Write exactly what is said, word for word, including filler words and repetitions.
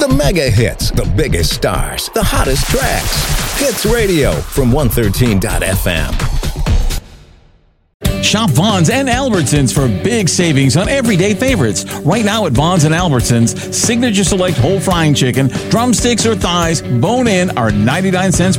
The mega hits, the biggest stars, the hottest tracks. Hits Radio from one thirteen dot f m. Shop Vaughn's and Albertsons for big savings on everyday favorites. Right now at Vaughn's and Albertsons, Signature Select whole frying chicken, drumsticks or thighs, bone-in are ninety-nine cents